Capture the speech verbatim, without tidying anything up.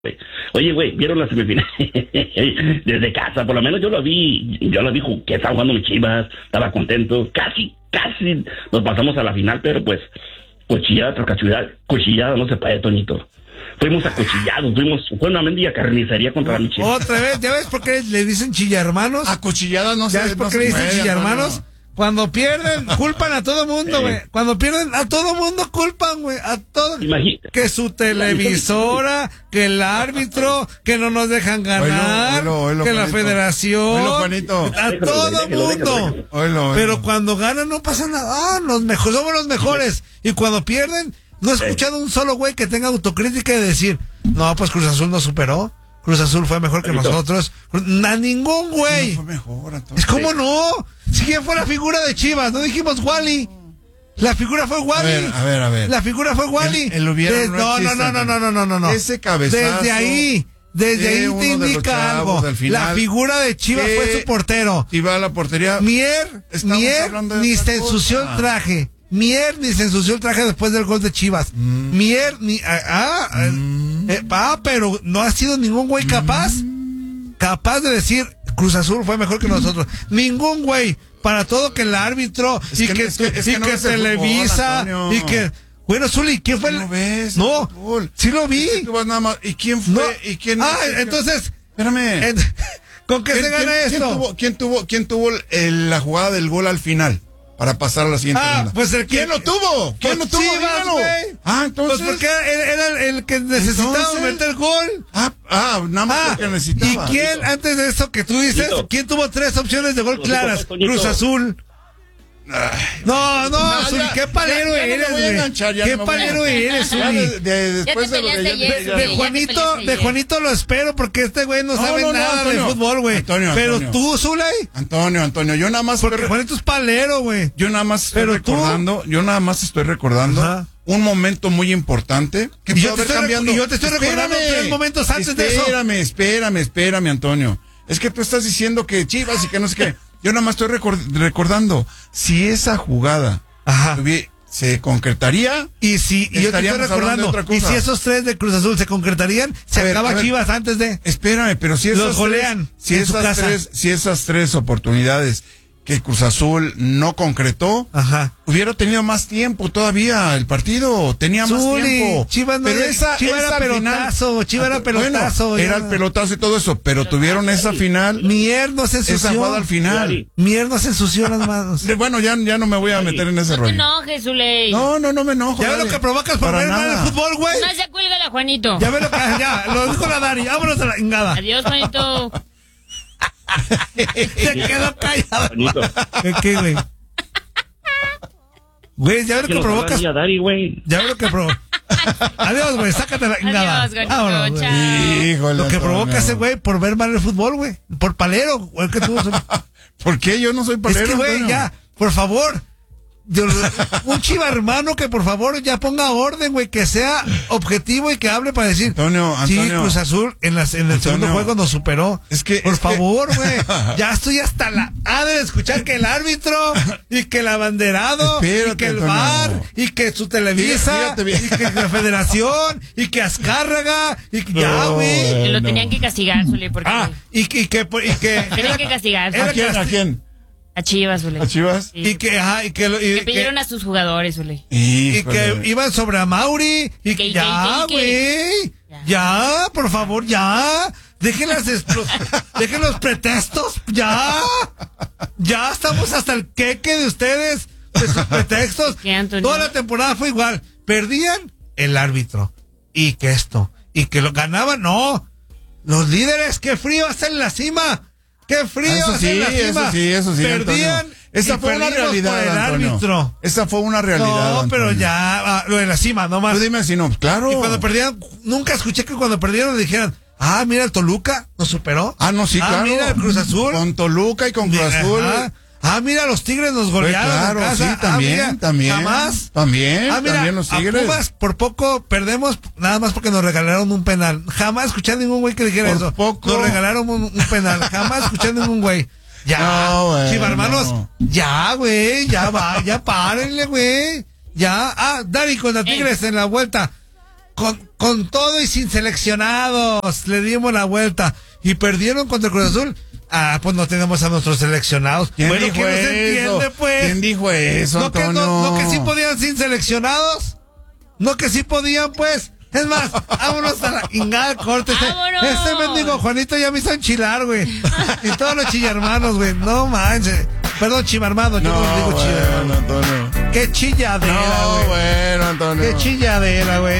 Oye, güey, ¿vieron la semifinal? Desde casa, por lo menos yo lo vi, yo lo vi que estaba jugando mis Chivas, estaba contento, casi, casi nos pasamos a la final, pero pues, cuchillada tras cuchillada, cuchillada no se puede, Toñito. Fuimos acuchillados, fuimos, fue una mendiga carnicería contra mi Chivas. Otra vez, ¿ya ves por qué le dicen chillarmanos? Acuchilladas no se ¿Ya ves por qué le dicen chillarmanos? Cuando pierden, culpan a todo mundo, güey. Eh. Cuando pierden, a todo mundo culpan, güey. A todo. Imagínate. Que su televisora, que el árbitro, que no nos dejan ganar, oilo, oilo, que Juanito. La federación. Oilo, Juanito. A déjalo, todo déjalo, mundo. Déjalo, déjalo. Oilo, Pero cuando ganan no pasa nada. Ah, los mejores, somos los mejores. Y cuando pierden, no he escuchado un solo güey que tenga autocrítica de decir, no, pues Cruz Azul nos superó. Cruz Azul fue mejor que nosotros. A ningún güey. No fue mejor, es como no. Si quién fue la figura de Chivas, no dijimos Wally. La figura fue Wally. A ver, a ver, a ver. La figura fue Wally. El, el hubiera Des, no, no, no, no, no, no, no, no, no. Ese cabezazo. Desde ahí, desde ahí te indica algo. La figura de Chivas fue su portero. Iba a la portería. Mier, Mier ni se ensució el traje. Mier ni se ensució el traje después del gol de Chivas. Mm. Mier ni ah, ah, mm. eh, ah, pero no ha sido ningún güey capaz mm. capaz de decir Cruz Azul fue mejor que nosotros. Ningún güey. Para todo que el árbitro es y que, que, es que, es y que, no que Televisa fútbol, y que bueno, Zuli, ¿quién fue el no ves? No, sí lo vi. Es que nada más. ¿Y quién fue? No. ¿Y quién? Ah, es entonces, espérame. En, ¿Con qué se gana quién, esto? ¿Quién tuvo quién tuvo quién tuvo el, la jugada del gol al final? Para pasar a la siguiente ah, ronda. Pues el ¿Quién que, lo tuvo? ¿Quién pues lo tuvo? Chivas, güey. Ah, entonces. Pues porque era el, el que necesitaba entonces, meter gol. Ah, ah, nada más ah, lo que necesitaba. ¿Y quién, Listo. antes de eso que tú dices, Listo. quién tuvo tres opciones de gol Listo. claras? Cruz Azul. Ay, no, no, no Zuli, ¿qué palero ya, ya eres, güey? No ¿Qué no palero eres, Zuli? De, de, después de, de, de, de, de Juanito, de Juanito lo espero porque este güey no, no sabe no, nada no, Antonio, de fútbol, güey. Pero Antonio. tú, Zulay. Antonio, Antonio, yo nada más. Porque estoy, Juanito es palero, güey. Yo nada más estoy Pero recordando, tú, yo nada más estoy recordando. Ajá. Un momento muy importante que y yo, te cambiando. y yo te estoy recordando tres momentos antes espérame, de eso. Espérame, espérame, espérame, Antonio. Es que tú estás diciendo que Chivas y que no sé qué. Yo nada más estoy record recordando si esa jugada tuviera, se concretaría y si y yo te estoy recordando y si esos tres de Cruz Azul se concretarían, se ver, acaba Chivas antes de. Espérame, pero si esas los golean, tres, si esas tres, si esas tres oportunidades que Cruz Azul no concretó, Ajá. hubiera tenido más tiempo todavía el partido, tenía más Zuli, tiempo. Chivas no pero de, esa, Chivas esa era pelotazo, final, Chivas era pelotazo. Bueno, era el pelotazo y todo eso, pero tuvieron esa final. Mier no se ensució. Esa jugada al final. Mier no se ensució las manos. Bueno, ya, ya no me voy a meter en ese rollo. No te enojes, Zuley. No, no, no me enojo. Ya ves lo que provocas por ver mal el fútbol, güey. No se cuelga la Juanito. Ya ves lo que, ya, lo dijo la Dari, vámonos a la ingada. Adiós, Juanito. Se quedó callado. ¿Qué, qué, güey? Güey, ya ves lo que provocas. Ya ves lo que provocas. Adiós, güey, sácate la ingada. Adiós, Juanito, chao. Híjole, lo que Antonio. provoca ese güey por ver mal el fútbol, güey. Por palero, güey, que tú. ¿Por qué? Yo no soy palero. Es que, güey, Antonio. ya, por favor. Un Chiva hermano que por favor ya ponga orden, güey, que sea objetivo y que hable para decir, Antonio, Antonio, sí, Cruz Azul en, las, en el Antonio, segundo juego nos superó. Es que, por es favor, güey, que... ya estoy hasta la A de escuchar que el árbitro y que el abanderado Espérate, y que el Antonio. V A R y que su Televisa Fíjate, fíjate. y que la Federación y que Azcárraga y que ya, güey. No, lo no. tenían que castigar, Zuley, porque ah, y que y que, y que tenían que castigar. ¿A quién? ¿A quién? A Chivas, Zuley. ¿A Chivas? Sí. Y que, ajá, y que, y que pidieron que, a sus jugadores, Zuley. Y que iban sobre a Mauri y que ya, güey, ya. ya, por favor, ya, dejen las explos dejen los pretextos, ya, ya estamos hasta el queque de ustedes, de sus pretextos. Toda la temporada fue igual, perdían el árbitro y que esto, y que lo ganaban, no, los líderes, qué frío hasta en la cima. ¡Qué frío! Eso sí, la cima. eso sí, eso sí. Perdían. Esa fue una realidad, el Antonio. árbitro. Esa fue una realidad. No, Antonio. pero ya, ah, lo de la cima, nomás. Tú dime si no, claro. Y cuando perdían, nunca escuché que cuando perdieron le dijeran, ah, mira el Toluca, nos superó. Ah, no, sí, ah, claro. Ah, mira el Cruz Azul. Con Toluca y con Cruz Azul. Ajá. Ah, mira, los Tigres nos golearon. Claro, en casa. sí, también, ah, mira, también. Jamás. También, ah, mira, también los Tigres. A Pumas, por poco perdemos, nada más porque nos regalaron un penal. Jamás escuché a ningún güey que dijera por eso. Poco. Nos regalaron un, un penal. Jamás escuché a ningún güey. Ya, no, güey, Chiva, hermanos, no. ya, güey, ya va, ya párenle, güey. Ya, ah, Dari con la Tigres en la vuelta. Con, con todo y sin seleccionados, le dimos la vuelta y perdieron contra el Cruz Azul. Ah, pues no tenemos a nuestros seleccionados. ¿Quién bueno, dijo ¿quién no eso? se entiende, pues? ¿Quién dijo eso, ¿No que, Antonio? no, no que sí podían sin seleccionados? ¿No que sí podían, pues? Es más, vámonos a la ingada corte. Este, este mendigo Juanito ya me hizo enchilar, güey. Y todos los chillarmanos, güey. No manches. Perdón, chimarmado, yo no, no digo bueno, chillarmano. Antonio. Qué chilladera, güey. No, bueno, Antonio. Qué chilladera, güey.